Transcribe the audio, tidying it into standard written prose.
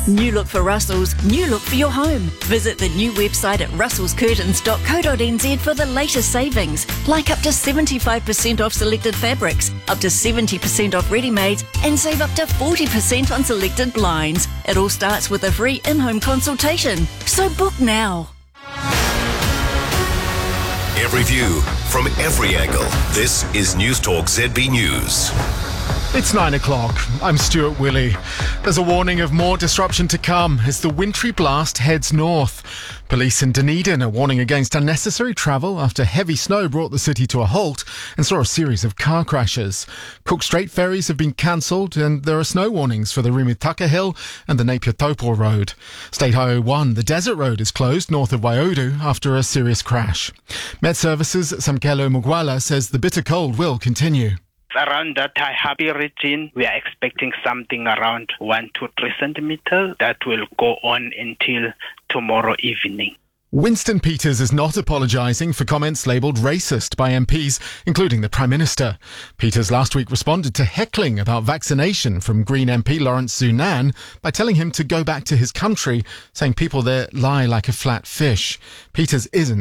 New look for Russell's, new look for your home. Visit the new website at russellscurtains.co.nz for the latest savings, like up to 75% off selected fabrics, up to 70% off ready-mades, and save up to 40% on selected blinds. It all starts with a free in-home consultation. So book now. Every view from every angle. This is News Talk ZB News. It's 9 o'clock. I'm Stuart Willey. There's a warning of more disruption to come as the wintry blast heads north. Police in Dunedin are warning against unnecessary travel after heavy snow brought the city to a halt and saw a series of car crashes. Cook Strait ferries have been cancelled and there are snow warnings for the Rimutaka Hill and the Napier Taupo Road. State Highway 1, the Desert Road, is closed north of Waiudu after a serious crash. Met Services Samkelo Mugwala says the bitter cold will continue. Around that Taihape region, we are expecting something around 1 to 3 centimeters that will go on until tomorrow evening. Winston Peters is not apologising for comments labelled racist by MPs, including the Prime Minister. Peters last week responded to heckling about vaccination from Green MP Lawrence Sunan by telling him to go back to his country, saying people there lie like a flat fish. Peters isn't